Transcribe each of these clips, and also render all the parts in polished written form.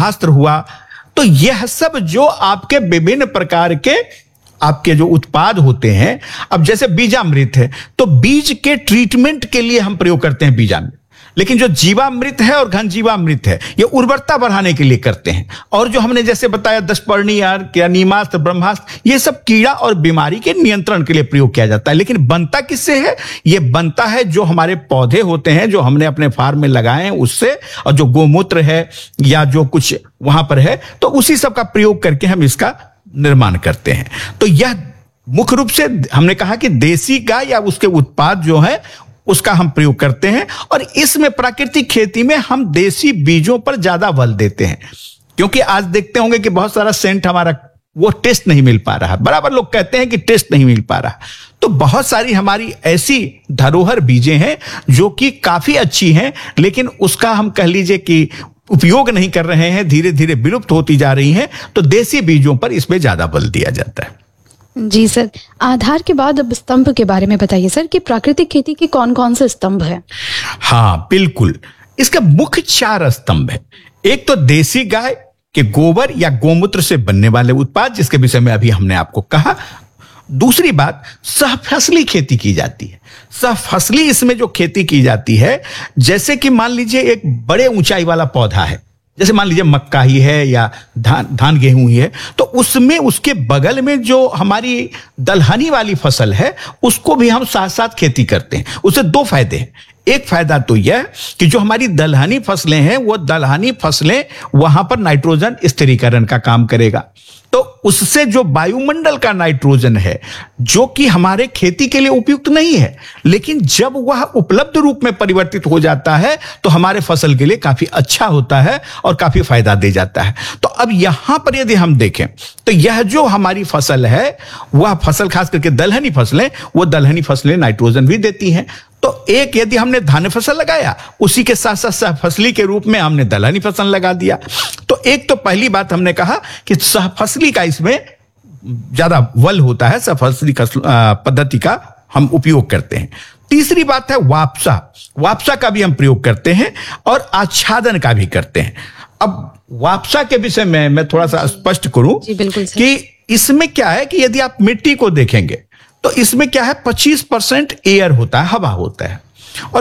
ब्रह्मास्त्र हुआ। तो यह सब जो आपके विभिन्न प्रकार के आपके जो उत्पाद होते हैं, अब जैसे बीजामृत है तो बीज के ट्रीटमेंट के लिए हम प्रयोग करते हैं बीजामृत, लेकिन जो जीवामृत है और घन जीवामृत है ये उर्वरता बढ़ाने के लिए करते हैं। और जो हमने जैसे बताया दशपर्णी अर्क या नीमास्त्र, ब्रह्मास्त्र, ये सब कीड़ा और बीमारी के नियंत्रण के लिए प्रयोग किया जाता है। लेकिन बनता किससे है? ये बनता है जो हमारे पौधे होते हैं जो हमने अपने फार्म में लगाए हैं उससे, और जो गोमूत्र है या जो कुछ वहां पर है तो उसी सब का प्रयोग करके हम इसका निर्माण करते हैं। तो यह मुख्य रूप से हमने कहा कि देसी गाय या उसके उत्पाद जो है उसका हम प्रयोग करते हैं। और इसमें प्राकृतिक खेती में हम देसी बीजों पर ज्यादा बल देते हैं, क्योंकि आज देखते होंगे कि बहुत सारा सेंट हमारा वो टेस्ट नहीं मिल पा रहा, बराबर लोग कहते हैं कि टेस्ट नहीं मिल पा रहा। तो बहुत सारी हमारी ऐसी धरोहर बीजें हैं जो कि काफी अच्छी हैं, लेकिन उसका हम कह लीजिए कि उपयोग नहीं कर रहे हैं, धीरे धीरे विलुप्त होती जा रही हैं। तो देसी बीजों पर इसमें ज्यादा बल दिया जाता है। जी सर, आधार के बाद अब स्तंभ के बारे में बताइए सर कि प्राकृतिक खेती के कौन कौन से स्तंभ हैं? हाँ बिल्कुल, इसका मुख्य 4 स्तंभ है। एक तो देसी गाय के गोबर या गोमूत्र से बनने वाले उत्पाद, जिसके विषय में अभी हमने आपको कहा। दूसरी बात, सहफसली खेती की जाती है। सहफसली इसमें जो खेती की जाती है, जैसे कि मान लीजिए एक बड़े ऊंचाई वाला पौधा है, जैसे मान लीजिए मक्का ही है या धान गेहूं ही है, तो उसमें उसके बगल में जो हमारी दलहनी वाली फसल है उसको भी हम साथ साथ खेती करते हैं। उससे 2 फायदे हैं। एक फायदा तो यह कि जो हमारी दलहनी फसलें हैं वो दलहनी फसलें वहां पर नाइट्रोजन स्थिरीकरण का काम करेगा, तो उससे जो वायुमंडल का नाइट्रोजन है जो कि हमारे खेती के लिए उपयुक्त नहीं है, लेकिन जब वह उपलब्ध रूप में परिवर्तित हो जाता है तो हमारे फसल के लिए काफी अच्छा होता है और काफी फायदा दे जाता है। तो अब यहां पर यदि हम देखें तो यह जो हमारी फसल है वह फसल, खास करके दलहनी फसलें, वो दलहनी फसलें नाइट्रोजन भी देती हैं। तो एक यदि हमने धान फसल लगाया, उसी के साथ साथ सहफसली के रूप में हमने दलहनी फसल लगा दिया। तो एक तो पहली बात हमने कहा कि सहफसली का इसमें ज्यादा बल होता है, सहफसली पद्धति का हम उपयोग करते हैं। तीसरी बात है वापसा। वापसा का भी हम प्रयोग करते हैं और आच्छादन का भी करते हैं। अब वापसा के विषय में मैं थोड़ा सा स्पष्ट करूं कि इसमें क्या है कि यदि आप मिट्टी को देखेंगे तो इसमें क्या है, 25% एयर होता है, हवा होता है, और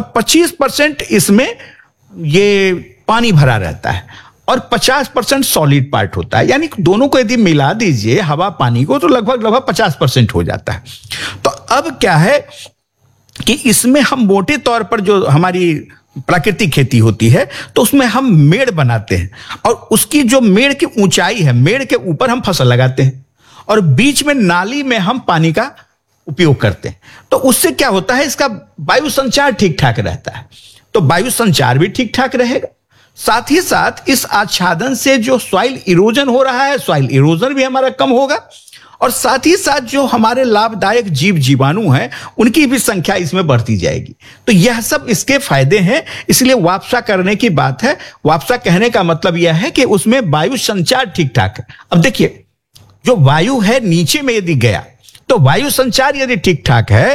25% इसमें ये पानी भरा रहता है, और 50% सॉलिड पार्ट होता है। यानी दोनों को यदि मिला दीजिए हवा पानी को तो लगभग 50% हो जाता है। तो अब क्या है कि इसमें हम मोटे तौर पर जो हमारी प्राकृतिक खेती होती है तो उसमें हम मेड़ बनाते हैं, और उसकी जो मेड़ की ऊंचाई है, मेड़ के ऊपर हम फसल लगाते हैं और बीच में नाली में हम पानी का उपयोग करते हैं। तो उससे क्या होता है, इसका वायु संचार ठीक ठाक रहता है, तो वायु संचार भी ठीक ठाक रहेगा। साथ ही साथ इस आच्छादन से जो सॉइल इरोजन हो रहा है, सॉइल इरोजन भी हमारा कम होगा, और साथ ही साथ जो हमारे लाभदायक जीव जीवाणु हैं उनकी भी संख्या इसमें बढ़ती जाएगी। तो यह सब इसके फायदे हैं, इसलिए वापसा करने की बात है। वापसा कहने का मतलब यह है कि उसमें वायु संचार ठीक ठाक है। अब देखिए, जो वायु है नीचे में यदि गया तो वायु संचार यदि ठीक ठाक है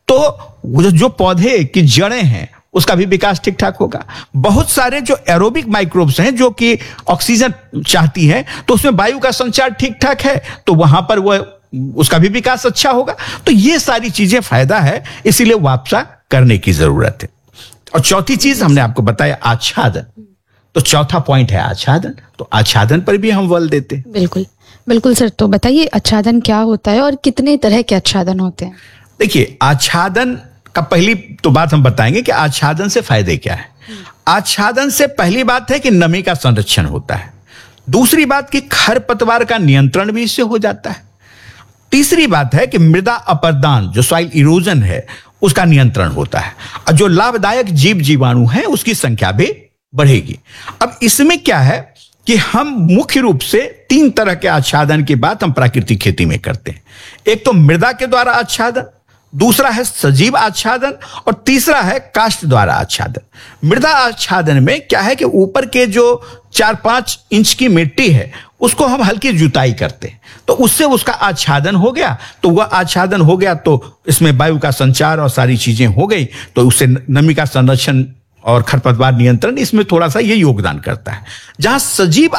तो जो पौधे की जड़ें हैं उसका भी विकास ठीक ठाक होगा। बहुत सारे जो एरोबिक माइक्रोब्स हैं जो कि ऑक्सीजन चाहती हैं, तो उसमें वायु का संचार ठीक ठाक है तो वहां पर वह उसका भी विकास अच्छा होगा। तो ये सारी चीजें फायदा है, इसीलिए वापसा करने की जरूरत है। और चौथी चीज हमने आपको बताया आच्छादन, तो चौथा पॉइंट है आच्छादन। तो आच्छादन पर भी हम बल देते हैं। बिल्कुल बिल्कुल सर, तो बताइए आच्छादन क्या होता है और कितने तरह के आच्छादन होते हैं? देखिए, आच्छादन का पहली तो बात हम बताएंगे कि आच्छादन से फायदे क्या है। आच्छादन से पहली बात है कि नमी का संरक्षण होता है। दूसरी बात कि खरपतवार का नियंत्रण भी इससे हो जाता है। तीसरी बात है कि मृदा अपरदान, जो सॉइल इरोजन है, उसका नियंत्रण होता है, और जो लाभदायक जीव जीवाणु हैं उसकी संख्या भी बढ़ेगी। अब इसमें क्या है कि हम मुख्य रूप से 3 तरह के आच्छादन की बात हम प्राकृतिक खेती में करते हैं। एक तो मृदा के द्वारा आच्छादन, दूसरा है सजीव आच्छादन, और तीसरा है काष्ठ द्वारा आच्छादन। मृदा आच्छादन में क्या है कि ऊपर के जो 4-5 इंच की मिट्टी है उसको हम हल्की जुताई करते हैं, तो उससे उसका आच्छादन हो गया। तो वह आच्छादन हो गया तो इसमें वायु का संचार और सारी चीजें हो गई, तो उससे नमी का संरक्षण और खरपतवार नियंत्रण इसमें थोड़ा सा ये योगदान करता है। जहां सजीव